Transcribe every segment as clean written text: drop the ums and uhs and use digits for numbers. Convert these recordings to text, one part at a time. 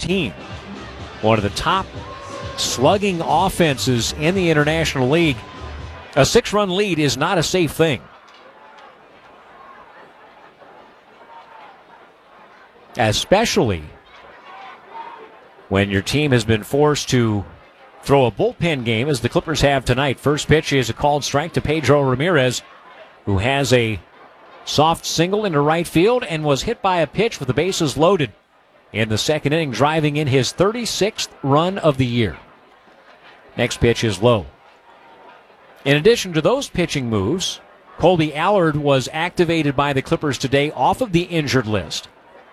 team. One of the top slugging offenses in the International League. A 6-run lead is not a safe thing. Especially when your team has been forced to throw a bullpen game as the Clippers have tonight. First pitch is a called strike to Pedro Ramirez, who has a soft single into right field and was hit by a pitch with the bases loaded in the second inning, driving in his 36th run of the year. Next pitch is low. In addition to those pitching moves, Colby Allard was activated by the Clippers today off of the injured list.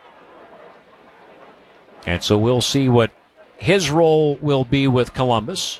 And so we'll see what his role will be with Columbus.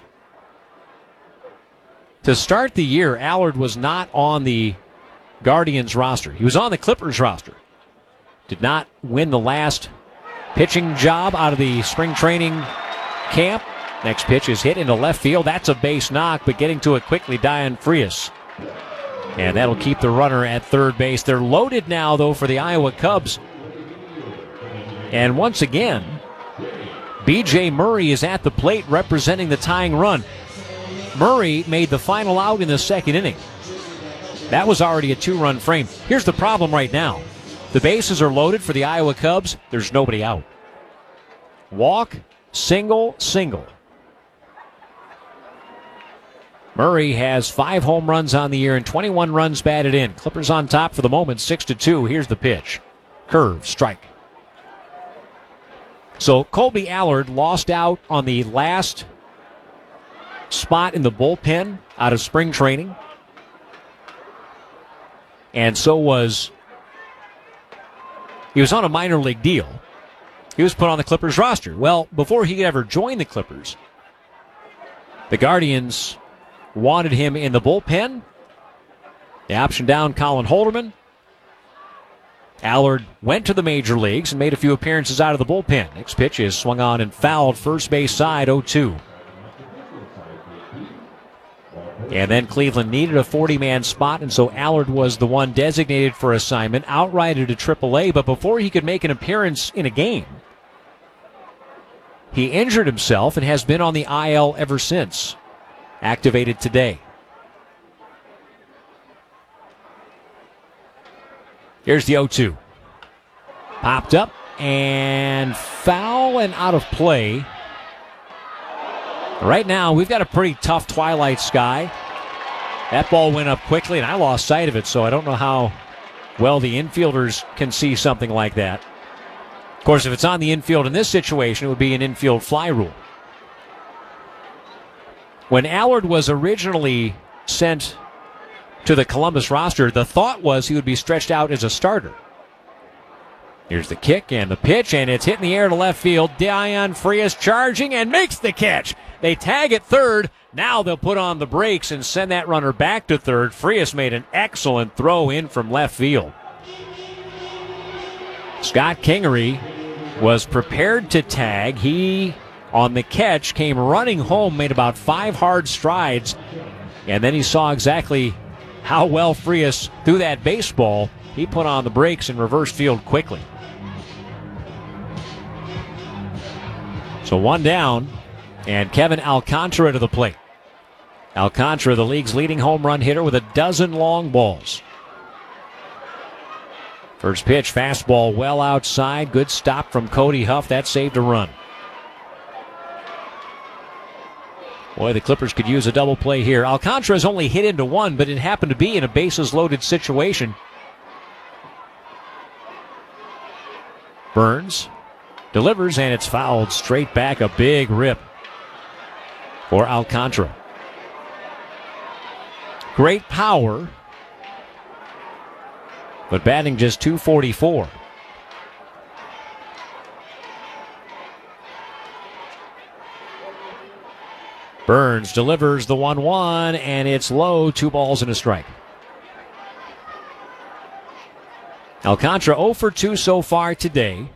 To start the year, Allard was not on the Guardians roster. He was on the Clippers roster. Did not win the last pitching job out of the spring training camp. Next pitch is hit into left field. That's a base knock, but getting to it quickly, Dayan Frias. And that'll keep the runner at third base. They're loaded now, though, for the Iowa Cubs. And once again, B.J. Murray is at the plate representing the tying run. Murray made the final out in the second inning. That was already a 2-run frame. Here's the problem right now. The bases are loaded for the Iowa Cubs. There's nobody out. Walk, single, single. Murray has 5 home runs on the year and 21 runs batted in. Clippers on top for the moment, 6-2. Here's the pitch. Curve, strike. So Colby Allard lost out on the last spot in the bullpen out of spring training. And so he was on a minor league deal. He was put on the Clippers roster. Well, before he could ever join the Clippers, the Guardians wanted him in the bullpen. They optioned down Colin Holderman. Allard went to the major leagues and made a few appearances out of the bullpen. Next pitch is swung on and fouled first base side, 0-2. And then Cleveland needed a 40-man spot, and so Allard was the one designated for assignment, outrighted to AAA, but before he could make an appearance in a game, he injured himself and has been on the IL ever since. Activated today. Here's the 0-2. Popped up and foul and out of play. Right now, we've got a pretty tough twilight sky. That ball went up quickly, and I lost sight of it, so I don't know how well the infielders can see something like that. Of course, if it's on the infield in this situation, it would be an infield fly rule. When Allard was originally sent to the Columbus roster, the thought was he would be stretched out as a starter. Here's the kick and the pitch, and it's hit in the air to left field. Dayan Frias charging and makes the catch. They tag at third. Now they'll put on the brakes and send that runner back to third. Frias made an excellent throw in from left field. Scott Kingery was prepared to tag. He, on the catch, came running home, made about 5 hard strides, and then he saw exactly how well Frias threw that baseball. He put on the brakes and reversed field quickly. So one down, and Kevin Alcantara to the plate. Alcantara, the league's leading home run hitter with 12 long balls. First pitch, fastball well outside. Good stop from Cody Huff. That saved a run. Boy, the Clippers could use a double play here. Alcantara's only hit into one, but it happened to be in a bases-loaded situation. Burns delivers, and it's fouled straight back. A big rip for Alcantara. Great power, but batting just .244. Burns delivers the 1-1, and it's low, 2 balls and a strike. Alcantara 0 for 2 so far today.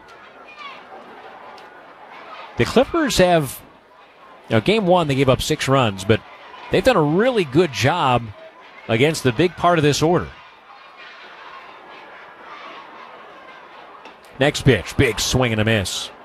The Clippers have, game 1 they gave up 6 runs, but they've done a really good job against the big part of this order. Next pitch, big swing and a miss.